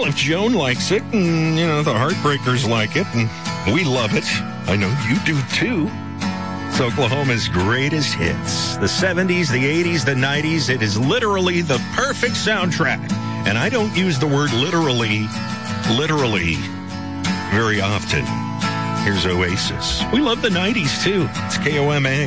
Well, if Joan likes it, and, the Heartbreakers like it, and we love it, I know you do too. It's Oklahoma's greatest hits. The 70s, the 80s, the 90s. It is literally the perfect soundtrack. And I don't use the word literally very often. Here's Oasis. We love the 90s too. It's KOMA.